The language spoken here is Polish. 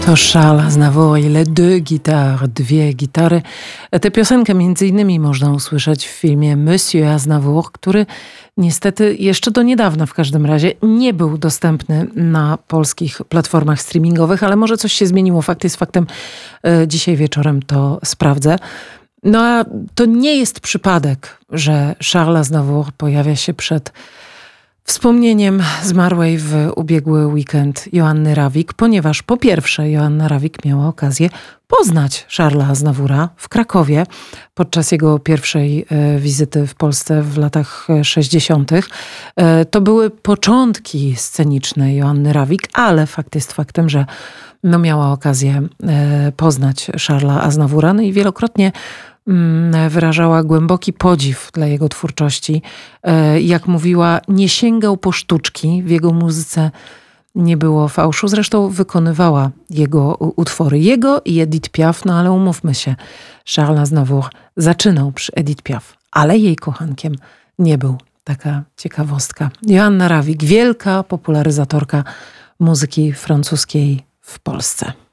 To Charles Aznavour i Les Deux Guitares, dwie gitary. Tę piosenkę między innymi można usłyszeć w filmie Monsieur Aznavour, który niestety jeszcze do niedawna w każdym razie nie był dostępny na polskich platformach streamingowych, ale może coś się zmieniło. Fakt jest faktem, dzisiaj wieczorem to sprawdzę. No a to nie jest przypadek, że Charles Aznavour pojawia się przed wspomnieniem zmarłej w ubiegły weekend Joanny Rawik, ponieważ po pierwsze Joanna Rawik miała okazję poznać Charlesa Aznavoura w Krakowie podczas jego pierwszej wizyty w Polsce w latach 60. To były początki sceniczne Joanny Rawik, ale fakt jest faktem, że miała okazję poznać Charlesa Aznavoura, no i wielokrotnie wyrażała głęboki podziw dla jego twórczości. Jak mówiła, nie sięgał po sztuczki, w jego muzyce nie było fałszu. Zresztą wykonywała jego utwory. Jego i Edith Piaf, no ale umówmy się, Charles Aznavour zaczynał przy Edith Piaf, ale jej kochankiem nie był. Taka ciekawostka. Joanna Rawik, wielka popularyzatorka muzyki francuskiej w Polsce.